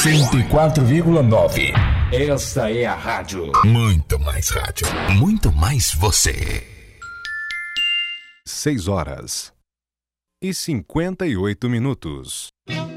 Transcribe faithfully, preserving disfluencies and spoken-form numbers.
cento e quatro vírgula nove. Esta é a rádio. Muito mais rádio. Muito mais você. seis horas e cinquenta e oito minutos.